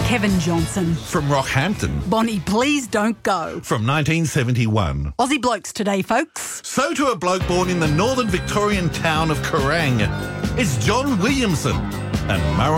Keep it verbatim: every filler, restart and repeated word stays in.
Kevin Johnson. From Rockhampton. Bonnie, please don't go. From nineteen seventy-one. Aussie blokes today, folks. So to a bloke born in the northern Victorian town of Kerrang. It's John Williamson and Murray